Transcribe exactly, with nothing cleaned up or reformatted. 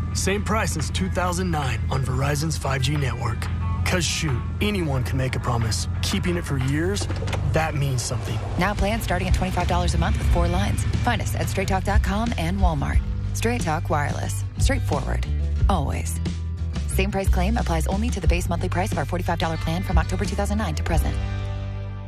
Same price since two thousand nine on Verizon's five G network. Cause shoot, anyone can make a promise. Keeping it for years, that means something. Now plans starting at twenty-five dollars a month with four lines. Find us at straight talk dot com and Walmart. Straight Talk Wireless. Straightforward. Always. Same price claim applies only to the base monthly price of our forty-five dollars plan from October two thousand nine to present.